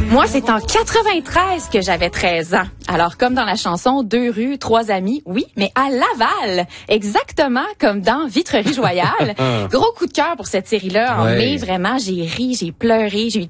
Moi, c'est en 93 que j'avais 13 ans. Alors, comme dans la chanson 2 rues, 3 amis, oui, mais à Laval. Exactement comme dans Vitrerie Royale. Gros coup de cœur pour cette série-là. En mai, vraiment, j'ai ri, j'ai pleuré, j'ai eu